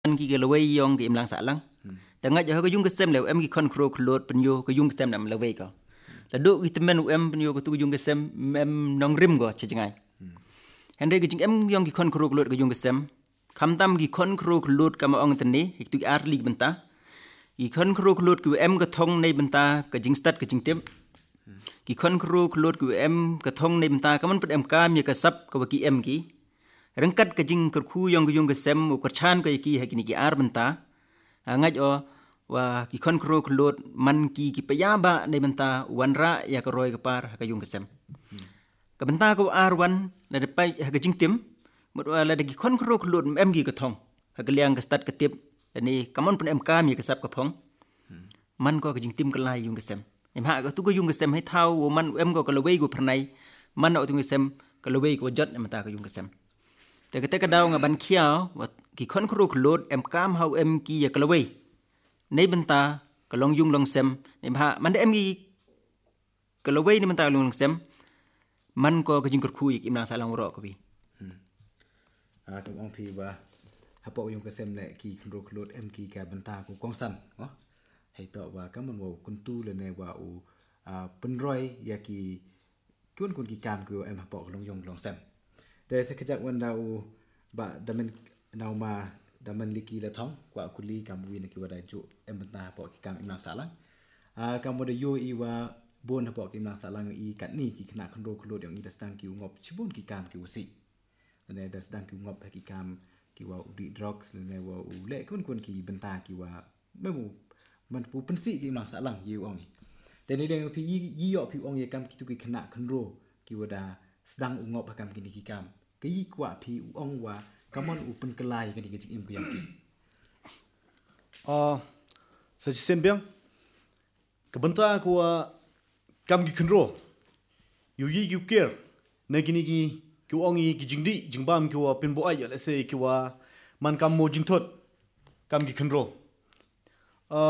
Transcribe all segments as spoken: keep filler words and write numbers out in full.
ki ke lawai yong ki imlang salang tengah jah ko yung kesem le em ki kontrol klot penyo ko yung kesem nam lawai ko la do ki temen em penyo ko tu yung kesem em nong rim go chengai hende ki jing em yong ki kontrol klot ko yung kesem kam tam ki kontrol klot kama ong tani hik tu ar lig benta ki kontrol klot ku em ka thong nei benta ka jing stat ka jing tem ki kontrol klot ku em ka thong nei benta ka man pet em kam ye ka sap ka ki em ki rengkat ka jing ka khu yong ka yung kesem ko chan ka ki ha ki ni ki ar benta ngaj o wa ki kontrol klot man ki ki payaba nei benta wanra ya ka roi ka par ka yung kesem ka benta ko ar wan la de pai ha ka jing tem mot la de ki kontrol klot em ki ka thong ha ka liang ka stat ka tip ni kamon pun em kam ye ka sap ka phong man ko ka jing tim ka lai yung kesem em ha ka tu ko yung kesem hai thau wo man em ko ka lawei ko pranai man o tu kesem ka lawei ko jot em ta ka yung kesem te ka te ka daw nga ban khiao wa ki kontrol klot em kam hau em ki ya ka lawei nei benta ka long yung long sem em ha man de em ki ka lawei ni benta long sem man ko ka jing kur khu ik im lang sa lang ro ko bi à tụi ông phi và hấp bộ dùng cái xem lại kỳ control cloud em kỳ cả bần ta của quang san đó hay tọa và các món đồ con tu lên này và u à bên roi ya kỳ cuốn cuốn kỳ cam của em hấp bộ long dùng long xemแต่sẽ chắcวันเราบะดำมันเรามาดำมันลิกีละท้องกว่าคุลีกำวินคือว่าได้จุเอ็มบรรดาปอกกำอิมลังสาลังอ่ากำว่าได้ยูอีว่าบนปอกอิมลังสาลังอีกันนี่กี่ขนาดคอนโดคอนโดอย่างนี้ดัสดังคิวงบชิบุนกี่กำคิวสิในดัสดังคิวงบให้กี่กำคิวว่าอุดิดร็อกส์ในว่าอุเล่ก็มันควรกี่บรรดาคิวว่าไม่บูมันปูเป็นสิกี่อิมลังสาลังยูองแต่ในเรื่องพี่ยี่ยอพี่องยี่กำคิดตุกี่ขนาดคอนโดคิวว่าได้สดังอุงบให้กำกินกี่กำcái gì quả phi ông và cảm ơn open kelai cái gì cái gì em cái gì à sẽ xem biếng cái vấn đề của cam cái control yêu gì yêu care này cái này cái cái ông ấy cái chính đi chính bám cái bên bộ ai vậy sẽ cáiว่ามันcam mô chính thuật cam cái control à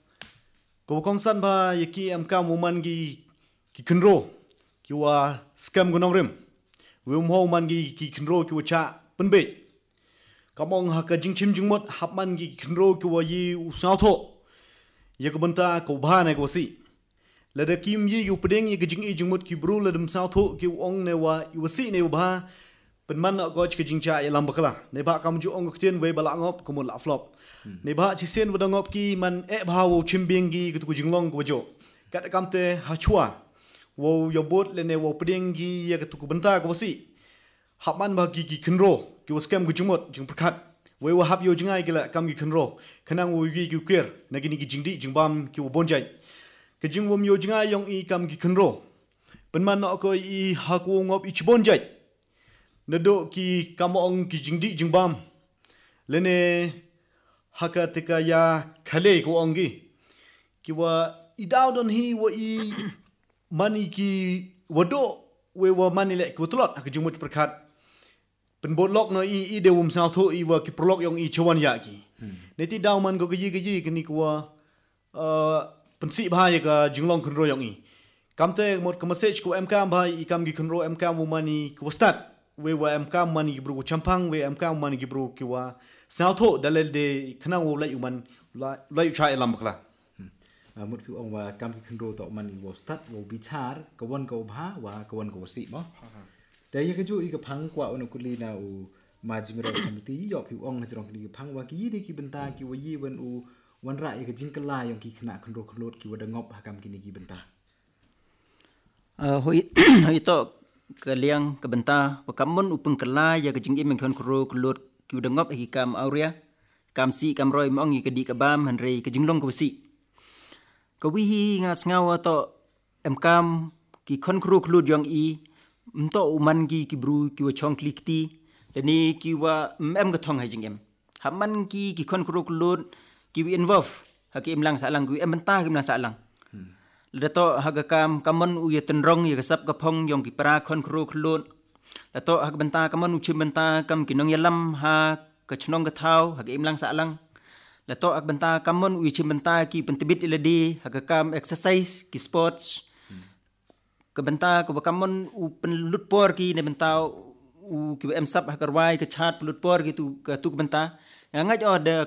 cái công sản ba cái em cam mô man cái cái control cáiว่า scam của nông rimวิมโฮมันกีกีคันโรกิวชาเป็นเบจกำมองหักจิงชิมจิงมดหับมันกีคันโรกิวยีอุสาวโตยากบันตากูบ้านในกูสิแล้วเด็กกิมยีอยู่ประเด็นยากจิงอีจิงมดกิบรูแล้วดมสาวโตกิวองในว่าอยู่สิในอุบ้าเป็นมันก็จะกิงชายลำบากละในบ้ากำจูองกเทียนเวบละงบกมุลละฟลอปในบ้าชิเซนวัดงบกีมันเอะบ้าวชิมเบียงกีกูจิงลองกูโจกัดกำเตะฮัชัวว่าอย่าบดเลยเนี่ยว่าประเด็นกี่อยากตุกบันตาก็ว่าสิหับมันบากี่กี่คันโรกี่ว่าสแกมกูจุงหมดจุงประคัดเว้ยว่าหับโยจุงไงกี่ละกำกี่คันโรขณะว่ากี่กี่เกลียร์นักกินกี่จิงดีจิงบามกี่ว่าบนใจกี่จิงว่ามีโยจุงไงยองอีกำกี่คันโรเป็นมันเนาะก็อีหักวงบอีชบนใจนดกี่กำองกี่จิงดีจิงบามเลเนหักติกายาทะเลกูองกี่กี่ว่าอีดาวดอนฮีว่าอีมันอีกี่วัดโดเวว่ามันนี่แหละกูตลอดกี่จิงมุดประคัดเป็นบทล็อกเนาะอีอีเดวมสาวโทอีว่ากิโปรล็อกยองอีชวันยากีในที่ดาวมันก็กยี่กยี่กันนี่กูว่าเอ่อเป็นสิบห้าอย่างกับจิงลองขึ้นโรยองอีคำเตะหมดคำเมสเซจกูเอ็มคามพายอีคำกี่ขึ้นโรเอ็มคามมันนี่กูสตาร์ทเวว่าเอ็มคามมันนี่กิบรูกูชัมพังเวเอ็มคามมันนี่กิบรูกูว่าสาวโทดัลเลเดขณะว่าไล่อยู่มันไล่ไล่อยู่ชายลำบักละหมดพี่องว่ากำกี่ขึ้นโรต่อมันว่าสตาร์ทว่าบิชาร์กวนกบ้าว่ากวนกสิมั้งแต่ยังก็จู่อีกพังกว่าอนกุลีนาอูมาจิมเราทำตีหยอกผิวอ่องให้จรองกี่พังว่ากี่ดีกี่บรรดากี่ว่ายี่วันอูวันไรก็จิงกลายองกี่ขณะคันโรคันโรดกี่ว่าดังงบหากรรมกี่กี่บรรดาเอ่อหอยหอยโตกะเลียงกะบรรดาว่ากัมมุนอุปงกลายยากจิงอิมคันโครคันโรดกี่ว่าดังงบให้กรรมเอาเรียกรรมสีกรรมรอยมองยี่กะดีกะบามหันเรยกะจิงลงกะสิกะวิฮีงาสงาวโตเอ็มกรรมกี่คันโครคันโรดยองอีuntuk uman ki kibru ki wa chong klik ti dani ki wa em ka thong hai jing em haman ki ki khon kro klot ki wi involve ha ki im lang sa lang ki em banta ki lang sa lang la to ha ka kam kamon u ye ten rong ye ka sap ka phong yong ki pra khon kro klot la to ha banta kamon u chim banta kam ki nong yalam ha ka chnong ka thau ha ki im lang sa lang la to ha banta kamon u chim banta ki pentibit iladi ha ka kam exercise ki sports ke benta ke bakamon u penlut por ki ne benta u ki em sap ha karwai ke chat penlut por ki tu ke tu benta ngaj o de